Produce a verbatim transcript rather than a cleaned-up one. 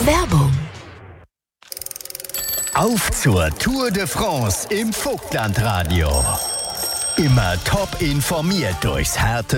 Werbung. Auf zur Tour de France im Vogtlandradio. Immer top informiert durchs Härte